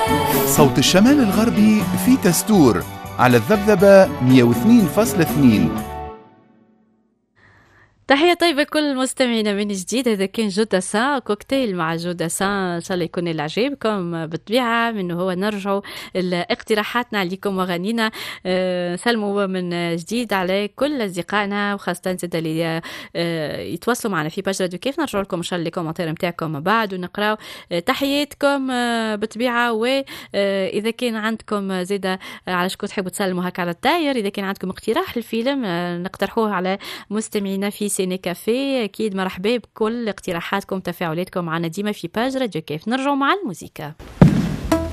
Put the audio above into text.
صوت الشمال الغربي في تستور على الذبذبة 102.2. تحية طيبة كل مستمعينا من جديد. هذا كان جو داسان كوكتيل مع جو داسان، إن شاء الله يكون عجبكم. بالطبيعة منه هو نرجعوا اقتراحاتنا عليكم وغنينا. سلموا من جديد على كل أصدقائنا وخاصة زاد اللي يتواصلوا معنا في باج راديو كيف. نرجع لكم إن شاء الله الكومنتير متاعكم بعد ونقراو تحياتكم بالطبيعة. وإذا كان عندكم زادة على شكون تحبوا تسلموا هكا على الطاير، إذا كان عندكم اقتراح للفيلم نقترحوه على مستمعينا في سيني كافيه. أكيد مرحبا بكل اقتراحاتكم تفاعلاتكم معنا ديما في باج راديو كيف. نرجع مع الموسيقى.